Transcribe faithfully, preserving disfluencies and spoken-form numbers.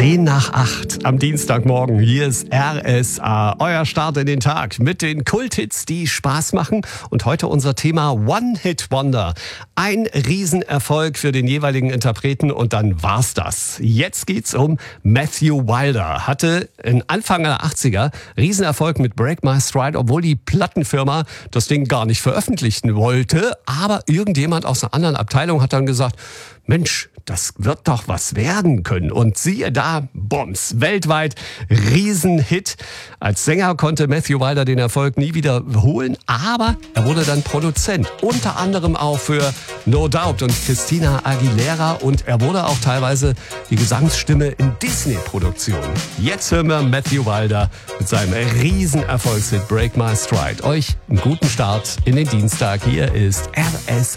Zehn nach acht am Dienstagmorgen. Hier ist R S A, euer Start in den Tag mit den Kulthits, die Spaß machen. Und heute unser Thema One-Hit-Wonder. Ein Riesenerfolg für den jeweiligen Interpreten und dann war's das. Jetzt geht's um Matthew Wilder. Hatte in Anfang der achtziger Riesenerfolg mit Break My Stride, obwohl die Plattenfirma das Ding gar nicht veröffentlichen wollte. Aber irgendjemand aus einer anderen Abteilung hat dann gesagt, Mensch, das wird doch was werden können. Und siehe da, Bombs, weltweit Riesenhit. Als Sänger konnte Matthew Wilder den Erfolg nie wiederholen, aber er wurde dann Produzent. Unter anderem auch für No Doubt und Christina Aguilera. Und er wurde auch teilweise die Gesangsstimme in Disney-Produktionen. Jetzt hören wir Matthew Wilder mit seinem Riesenerfolgshit Break My Stride. Euch einen guten Start in den Dienstag. Hier ist R S